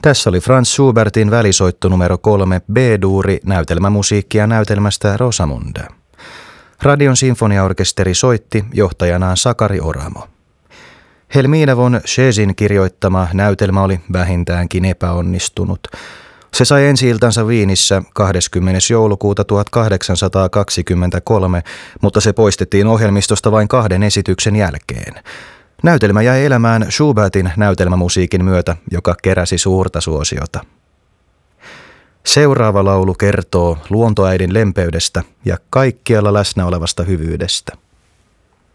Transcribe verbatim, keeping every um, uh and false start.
Tässä oli Franz Schubertin välisoitto numero kolme B-duuri näytelmämusiikkia näytelmästä Rosamunde. Radion sinfoniaorkesteri soitti johtajanaan Sakari Oramo. Helmina von Schesin kirjoittama näytelmä oli vähintäänkin epäonnistunut. Se sai ensi-iltansa Viinissä kahdeskymmenes joulukuuta tuhatkahdeksansataakaksikymmentäkolme, mutta se poistettiin ohjelmistosta vain kahden esityksen jälkeen. Näytelmä jäi elämään Schubertin näytelmämusiikin myötä, joka keräsi suurta suosiota. Seuraava laulu kertoo luontoäidin lempeydestä ja kaikkialla läsnä olevasta hyvyydestä.